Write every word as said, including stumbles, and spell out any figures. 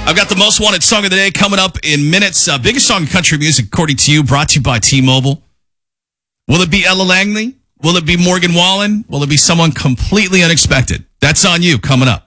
I've got the most wanted song of the day coming up in minutes. Uh, biggest song in country music, according to you, brought to you by T-Mobile. Will it be Ella Langley? Will it be Morgan Wallen? Will it be someone completely unexpected? That's on you coming up.